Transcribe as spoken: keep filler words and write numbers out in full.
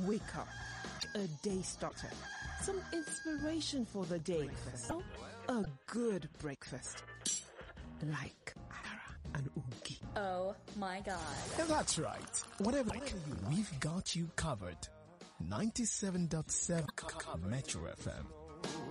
Wake up. A day starter. Some inspiration for the day. So, a good breakfast. Like Akara and Ugi. Oh my God. That's right. Whatever, we've got you covered. ninety-seven point seven Metro F M.